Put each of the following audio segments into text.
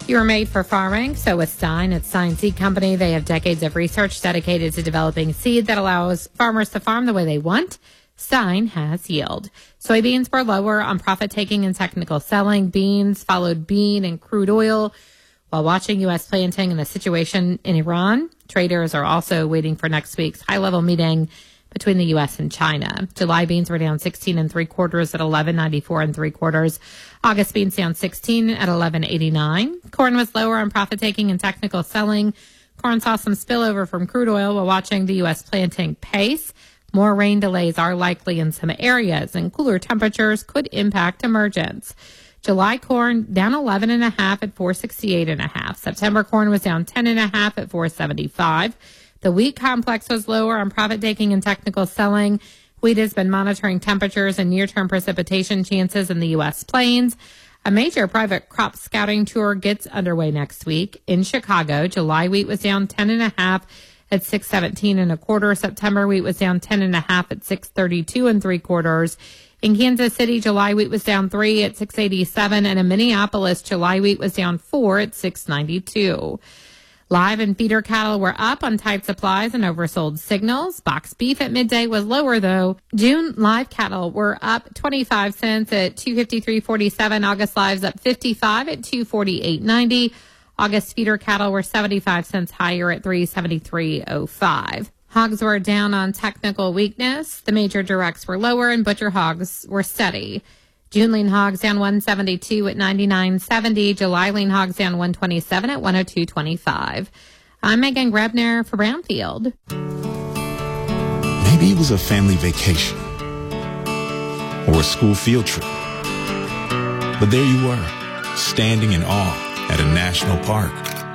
You were made for farming, so with Stein. It's Stein Seed Company. They have decades of research dedicated to developing seed that allows farmers to farm the way they want. Stein has yield. Soybeans were lower on profit-taking and technical selling. Beans followed bean and crude oil. While watching U.S. planting and the situation in Iran, traders are also waiting for next week's high-level meeting between the U.S. and China. July beans were down 16 3/4 at 11.94 3/4. August beans down 16 at 11.89. Corn was lower on profit-taking and technical selling. Corn saw some spillover from crude oil while watching the U.S. planting pace. More rain delays are likely in some areas, and cooler temperatures could impact emergence. July corn down 11.5 at 468.5. September corn was down 10.5 at 475. The wheat complex was lower on profit-taking and technical selling. Wheat has been monitoring temperatures and near-term precipitation chances in the U.S. plains. A major private crop scouting tour gets underway next week. In Chicago, July wheat was down 10.5 at 617.25. September wheat was down 10.5 at 632 3/4. In Kansas City, July wheat was down 3 at 687, and in Minneapolis, July wheat was down 4 at 692. Live and feeder cattle were up on tight supplies and oversold signals. Box beef at midday was lower, though. June live cattle were up 25 cents at $253.47. August lives up 55 at $248.90. August feeder cattle were 75 cents higher at $373.05. Hogs were down on technical weakness. The major directs were lower and butcher hogs were steady. June lean hogs down 172 at 99.70. July lean hogs down 127 at 102.25. I'm Megan Grebner for Brownfield. Maybe it was a family vacation or a school field trip. But there you were, standing in awe at a national park.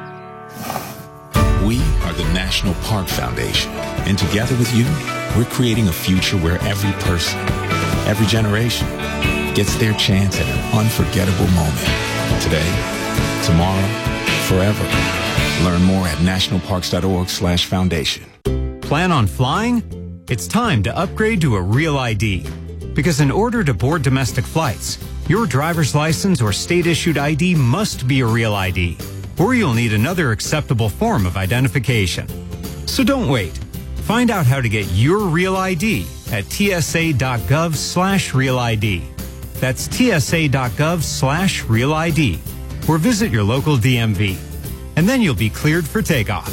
We are the National Park Foundation, and together with you, we're creating a future where every person, every generation, gets their chance at an unforgettable moment. Today, tomorrow, forever. Learn more at nationalparks.org/foundation. Plan on flying? It's time to upgrade to a Real ID. Because in order to board domestic flights, your driver's license or state-issued ID must be a Real ID. Or you'll need another acceptable form of identification. So don't wait. Find out how to get your Real ID at tsa.gov/Real ID. That's tsa.gov/Real ID. Or visit your local DMV. And then you'll be cleared for takeoff.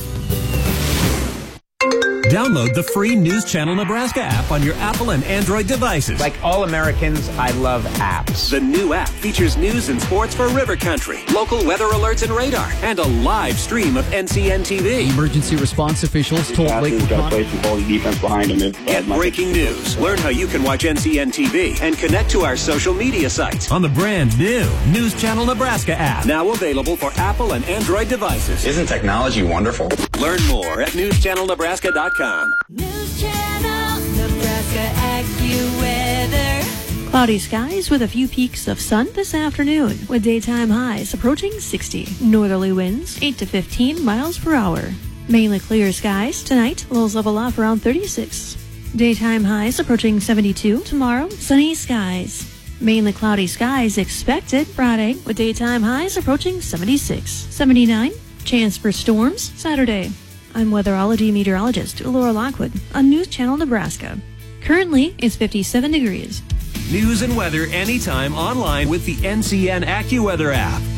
Download the free News Channel Nebraska app on your Apple and Android devices. Like all Americans, I love apps. The new app features news and sports for River Country, local weather alerts and radar, and a live stream of NCN TV. Emergency response officials told Lakewood County. Get breaking news. Learn how you can watch NCN TV and connect to our social media sites on the brand new News Channel Nebraska app. Now available for Apple and Android devices. Isn't technology wonderful? Learn more at newschannelnebraska.com. News Channel Nebraska AccuWeather. Cloudy skies with a few peaks of sun this afternoon, with daytime highs approaching 60. Northerly winds 8 to 15 miles per hour. Mainly clear skies tonight, lows level off around 36. Daytime highs approaching 72. Tomorrow, sunny skies. Mainly cloudy skies expected Friday, with daytime highs approaching 76. 79. Chance for storms Saturday. I'm weatherology meteorologist Laura Lockwood on News Channel Nebraska. Currently, it's 57 degrees. News and weather anytime online with the NCN AccuWeather app.